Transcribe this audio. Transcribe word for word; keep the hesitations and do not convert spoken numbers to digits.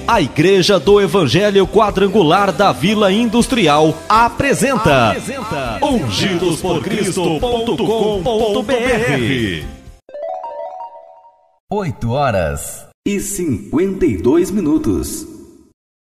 A Igreja do Evangelho Quadrangular da Vila Industrial apresenta, apresenta ungidos por cristo ponto com ponto b r. oito horas e cinquenta e dois minutos.